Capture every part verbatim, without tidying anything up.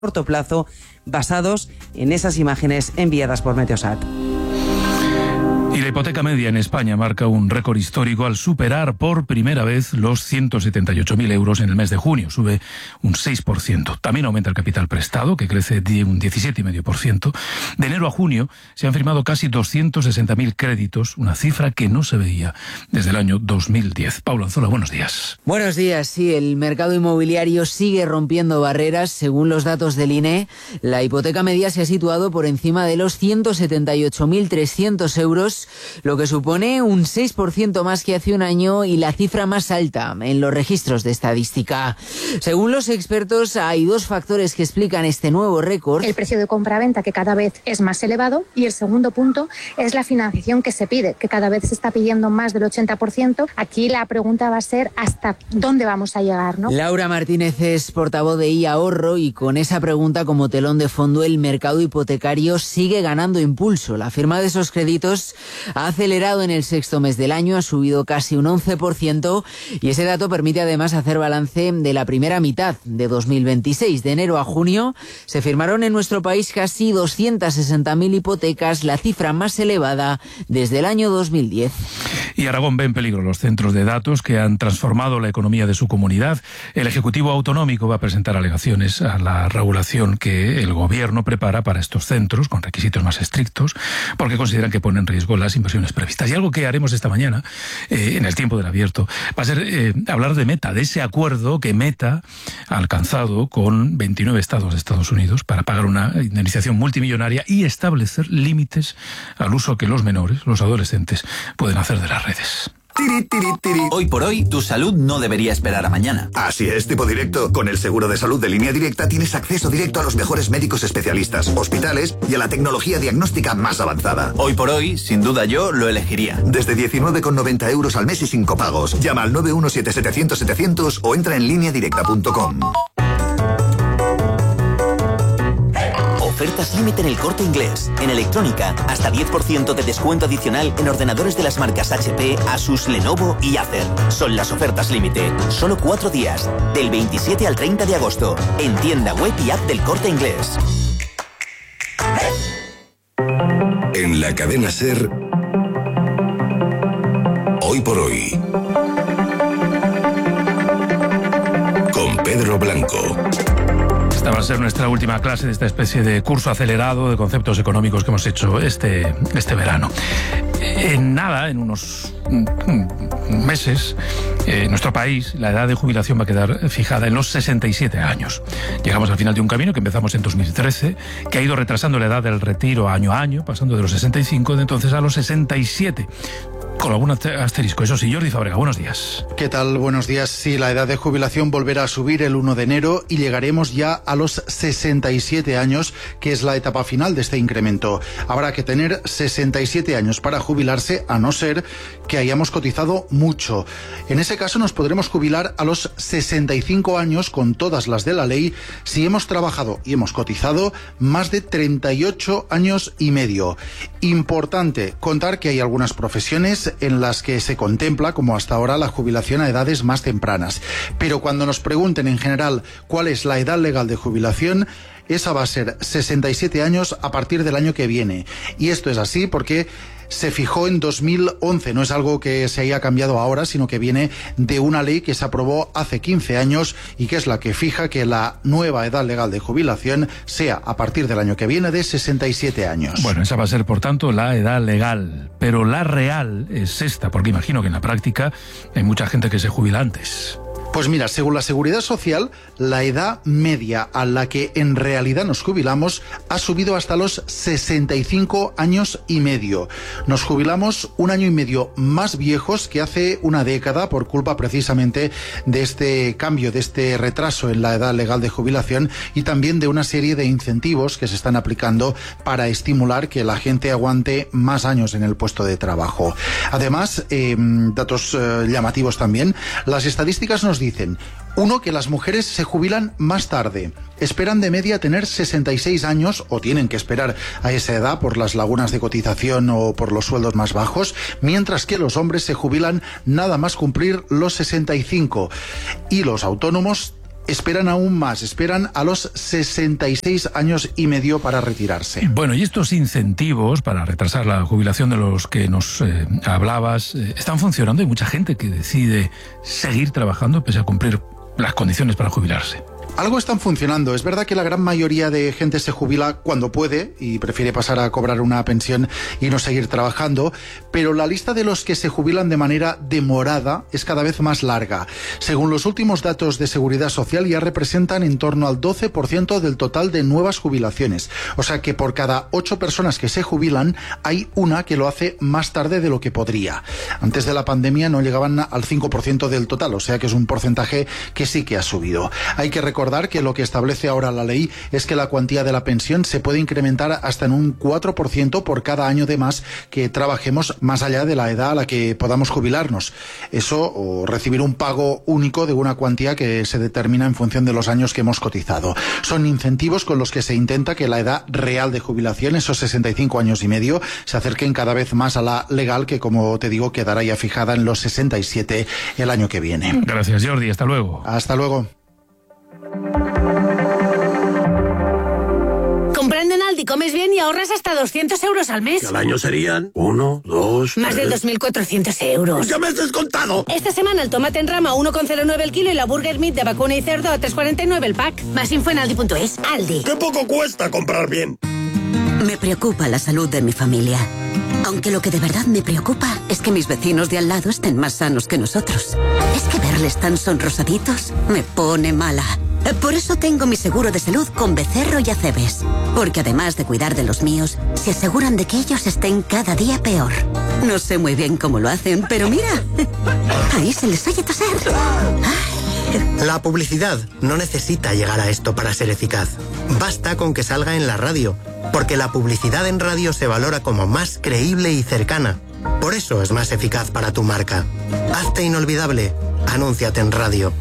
corto plazo basados en esas imágenes enviadas por Meteosat. Y la hipoteca media en España marca un récord histórico al superar por primera vez los ciento setenta y ocho mil euros en el mes de junio. Sube un seis por ciento. También aumenta el capital prestado, que crece un diecisiete coma cinco por ciento. De enero a junio se han firmado casi doscientos sesenta mil créditos, una cifra que no se veía desde el año dos mil diez. Pablo Anzola, buenos días. Buenos días. Sí, el mercado inmobiliario sigue rompiendo barreras. Según los datos del I N E, la hipoteca media se ha situado por encima de los ciento setenta y ocho mil trescientos euros, lo que supone un seis por ciento más que hace un año y la cifra más alta en los registros de estadística. Según los expertos, hay dos factores que explican este nuevo récord. El precio de compra-venta, que cada vez es más elevado, y el segundo punto es la financiación que se pide, que cada vez se está pidiendo más del ochenta por ciento. Aquí la pregunta va a ser hasta dónde vamos a llegar, ¿no? Laura Martínez es portavoz de iAhorro y con esa pregunta como telón de fondo, el mercado hipotecario sigue ganando impulso. La firma de esos créditos ha acelerado en el sexto mes del año, ha subido casi un once por ciento y ese dato permite además hacer balance de la primera mitad de dos mil veintiséis. De enero a junio se firmaron en nuestro país casi doscientas sesenta mil hipotecas, la cifra más elevada desde el año dos mil diez. Y Aragón ve en peligro los centros de datos que han transformado la economía de su comunidad. El Ejecutivo Autonómico va a presentar alegaciones a la regulación que el Gobierno prepara para estos centros, con requisitos más estrictos, porque consideran que pone en riesgo las inversiones previstas. Y algo que haremos esta mañana, eh, en el tiempo del abierto, va a ser eh, hablar de Meta, de ese acuerdo que Meta ha alcanzado con veintinueve estados de Estados Unidos para pagar una indemnización multimillonaria y establecer límites al uso que los menores, los adolescentes, pueden hacer de las redes. Tiri, tiri, tiri. Hoy por hoy, tu salud no debería esperar a mañana. Así es, Tipo Directo. Con el seguro de salud de Línea Directa tienes acceso directo a los mejores médicos especialistas, hospitales y a la tecnología diagnóstica más avanzada. Hoy por hoy, sin duda yo lo elegiría. Desde diecinueve con noventa euros al mes y sin copagos. Llama al nueve uno siete setecientos setecientos o entra en línea directa punto com. Ofertas límite en El Corte Inglés. En electrónica, hasta diez por ciento de descuento adicional en ordenadores de las marcas H P, Asus, Lenovo y Acer. Son las ofertas límite. Solo cuatro días, del veintisiete al treinta de agosto. En tienda web y app del Corte Inglés. En la cadena SER, Hoy por Hoy, con Pedro Blanco. Esta va a ser nuestra última clase de esta especie de curso acelerado de conceptos económicos que hemos hecho este, este verano. En nada, en unos meses, en nuestro país la edad de jubilación va a quedar fijada en los sesenta y siete años. Llegamos al final de un camino que empezamos en dos mil trece, que ha ido retrasando la edad del retiro año a año, pasando de los sesenta y cinco de entonces a los sesenta y siete. Con algún asterisco, eso sí. Jordi Fábrega, buenos días. ¿Qué tal? Buenos días. Sí, la edad de jubilación volverá a subir el uno de enero y llegaremos ya a los sesenta y siete años, que es la etapa final de este incremento. Habrá que tener sesenta y siete años para jubilarse, a no ser que hayamos cotizado mucho. En ese caso nos podremos jubilar a los sesenta y cinco años con todas las de la ley si hemos trabajado y hemos cotizado más de treinta y ocho años y medio. Importante contar que hay algunas profesiones en las que se contempla, como hasta ahora, la jubilación a edades más tempranas. Pero cuando nos pregunten en general cuál es la edad legal de jubilación, esa va a ser sesenta y siete años a partir del año que viene. Y esto es así porque se fijó en dos mil once, no es algo que se haya cambiado ahora, sino que viene de una ley que se aprobó hace quince años y que es la que fija que la nueva edad legal de jubilación sea a partir del año que viene de sesenta y siete años. Bueno, esa va a ser por tanto la edad legal, pero la real es esta, porque imagino que en la práctica hay mucha gente que se jubila antes. Pues mira, según la Seguridad Social, la edad media a la que en realidad nos jubilamos ha subido hasta los sesenta y cinco años y medio. Nos jubilamos un año y medio más viejos que hace una década por culpa precisamente de este cambio, de este retraso en la edad legal de jubilación y también de una serie de incentivos que se están aplicando para estimular que la gente aguante más años en el puesto de trabajo. Además, eh, datos eh, llamativos también, las estadísticas nos dicen, uno, que las mujeres se jubilan más tarde. Esperan de media tener sesenta y seis años, o tienen que esperar a esa edad por las lagunas de cotización o por los sueldos más bajos, mientras que los hombres se jubilan nada más cumplir los sesenta y cinco. Y los autónomos esperan aún más, esperan a los sesenta y seis años y medio para retirarse. Bueno, y estos incentivos para retrasar la jubilación de los que nos eh, hablabas, eh, ¿están funcionando? Hay mucha gente que decide seguir trabajando pese a cumplir las condiciones para jubilarse. Algo están funcionando. Es verdad que la gran mayoría de gente se jubila cuando puede y prefiere pasar a cobrar una pensión y no seguir trabajando, pero la lista de los que se jubilan de manera demorada es cada vez más larga. Según los últimos datos de Seguridad Social, ya representan en torno al doce por ciento del total de nuevas jubilaciones. O sea que por cada ocho personas que se jubilan, hay una que lo hace más tarde de lo que podría. Antes de la pandemia no llegaban al cinco por ciento del total, o sea que es un porcentaje que sí que ha subido. Hay que recordar Recordar que lo que establece ahora la ley es que la cuantía de la pensión se puede incrementar hasta en un cuatro por ciento por cada año de más que trabajemos más allá de la edad a la que podamos jubilarnos. Eso o recibir un pago único de una cuantía que se determina en función de los años que hemos cotizado. Son incentivos con los que se intenta que la edad real de jubilación, esos sesenta y cinco años y medio, se acerquen cada vez más a la legal, que como te digo quedará ya fijada en los sesenta y siete el año que viene. Gracias, Jordi. Hasta luego. Hasta luego. Comprando en Aldi comes bien y ahorras hasta doscientos euros al mes. ¿Y al año serían? Uno, dos... Más tres... de dos mil cuatrocientos euros. ¡Ya me has descontado! Esta semana el tomate en rama a uno coma cero nueve el kilo y la burger meat de vacuna y cerdo a tres coma cuarenta y nueve el pack. Más info en aldi punto es. Aldi. ¡Qué poco cuesta comprar bien! Me preocupa la salud de mi familia. Aunque lo que de verdad me preocupa es que mis vecinos de al lado estén más sanos que nosotros. Es que verles tan sonrosaditos me pone mala. Por eso tengo mi seguro de salud con Becerro y Acebes. Porque además de cuidar de los míos, se aseguran de que ellos estén cada día peor. No sé muy bien cómo lo hacen, pero mira, ahí se les oye toser. Ay. La publicidad no necesita llegar a esto para ser eficaz. Basta con que salga en la radio, porque la publicidad en radio se valora como más creíble y cercana. Por eso es más eficaz para tu marca. Hazte inolvidable. Anúnciate en radio.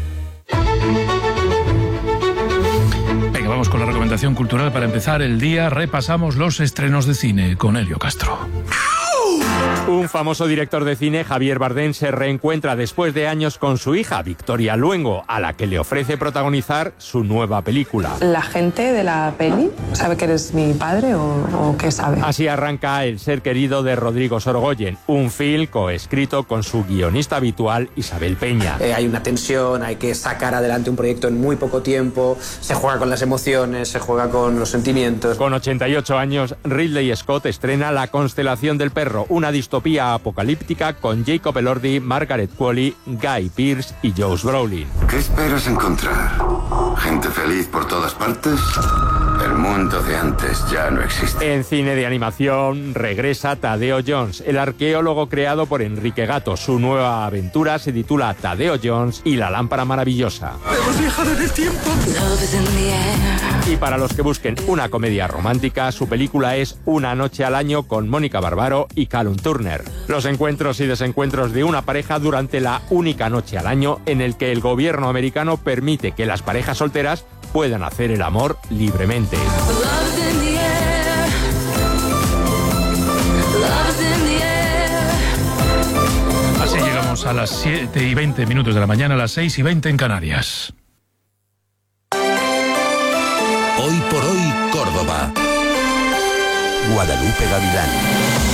Venga, vamos con la recomendación cultural. Para empezar el día, repasamos los estrenos de cine con Elio Castro. Un famoso director de cine, Javier Bardem, se reencuentra después de años con su hija, Victoria Luengo, a la que le ofrece protagonizar su nueva película. ¿La gente de la peli sabe que eres mi padre o, o qué sabe? Así arranca El ser querido de Rodrigo Sorogoyen, un film coescrito con su guionista habitual, Isabel Peña. Eh, hay una tensión, hay que sacar adelante un proyecto en muy poco tiempo, se juega con las emociones, se juega con los sentimientos. Con ochenta y ocho años, Ridley Scott estrena La constelación del perro, una distopía apocalíptica con Jacob Elordi, Margaret Qualley, Guy Pearce y Josh Brolin. ¿Qué esperas encontrar? ¿Gente feliz por todas partes? El mundo de antes ya no existe. En cine de animación regresa Tadeo Jones, el arqueólogo creado por Enrique Gato. Su nueva aventura se titula Tadeo Jones y la lámpara maravillosa. ¡Hemos viajado en el tiempo! Y para los que busquen una comedia romántica, su película es Una noche al año con Mónica Barbaro y Callum Turner. Los encuentros y desencuentros de una pareja durante la única noche al año en el que el gobierno americano permite que las parejas solteras puedan hacer el amor libremente. Así llegamos a las siete y veinte minutos de la mañana, a las seis y veinte en Canarias. Hoy por hoy, Córdoba. Guadalupe Gavilán.